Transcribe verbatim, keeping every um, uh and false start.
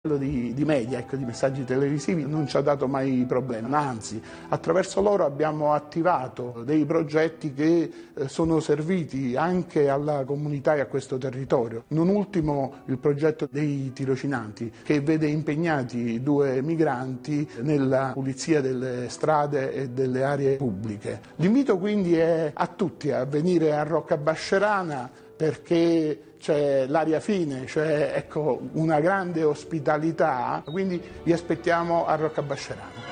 Quello di, di media, ecco, di messaggi televisivi non ci ha dato mai problema, anzi attraverso loro abbiamo attivato dei progetti che eh, sono serviti anche alla comunità e a questo territorio. Non ultimo il progetto dei tirocinanti, che vede impegnati due migranti nella pulizia delle strade e delle aree pubbliche. L'invito quindi è a tutti a venire a Roccabascerana, perché c'è l'aria fine, cioè ecco, una grande ospitalità, quindi vi aspettiamo a Roccabascerana.